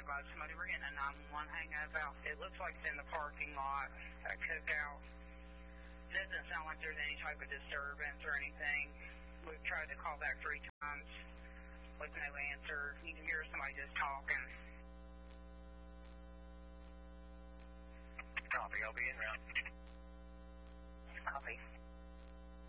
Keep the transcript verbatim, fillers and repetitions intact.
notified somebody we're getting a nine one one hang up out. It looks like it's in the parking lot, a cookout. Doesn't sound like there's any type of disturbance or anything. We've tried to call back three times with no answer. You can hear somebody just talking.